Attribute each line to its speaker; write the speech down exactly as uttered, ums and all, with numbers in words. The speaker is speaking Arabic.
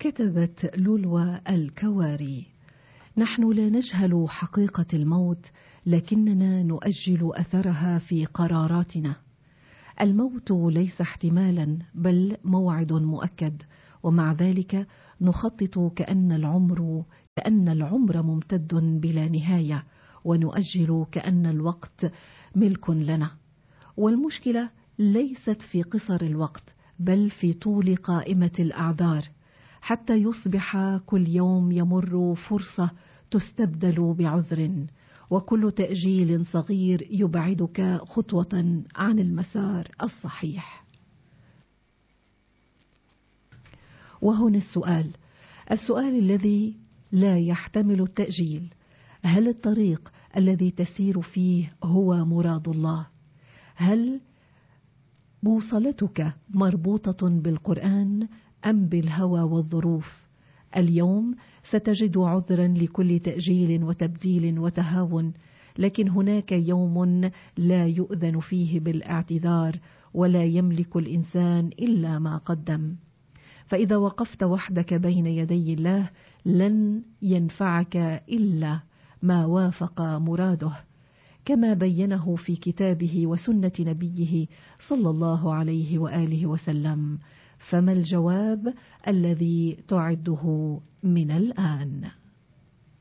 Speaker 1: كتبت لولوى الكواري: نحن لا نجهل حقيقة الموت، لكننا نؤجل أثرها في قراراتنا. الموت ليس احتمالا بل موعد مؤكد، ومع ذلك نخطط كأن العمر كأن العمر ممتد بلا نهاية، ونؤجل كأن الوقت ملك لنا. والمشكلة ليست في قصر الوقت بل في طول قائمة الأعذار، حتى يصبح كل يوم يمر فرصة تستبدل بعذر، وكل تأجيل صغير يبعدك خطوة عن المسار الصحيح. وهنا السؤال السؤال الذي لا يحتمل التأجيل: هل الطريق الذي تسير فيه هو مراد الله؟ هل بوصلتك مربوطة بالقرآن أم بالهوى والظروف؟ اليوم ستجد عذرا لكل تأجيل وتبديل وتهاون، لكن هناك يوم لا يؤذن فيه بالاعتذار، ولا يملك الإنسان إلا ما قدم. فإذا وقفت وحدك بين يدي الله لن ينفعك إلا ما وافق مراده، كما بينه في كتابه وسنة نبيه صلى الله عليه وآله وسلم. فما الجواب الذي تعده من الآن؟